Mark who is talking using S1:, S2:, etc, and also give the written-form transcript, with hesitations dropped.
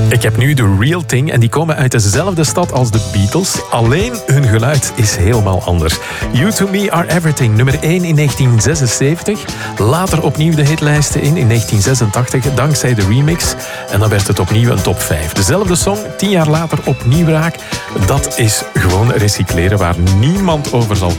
S1: Ik heb nu The Real Thing en die komen uit dezelfde stad als de Beatles. Alleen hun geluid is helemaal anders. You To Me Are Everything, nummer 1 in 1976. Later opnieuw de hitlijsten in 1986, dankzij de remix. En dan werd het opnieuw een top 5. Dezelfde song, 10 jaar later opnieuw raak. Dat is gewoon recycleren waar niemand over zal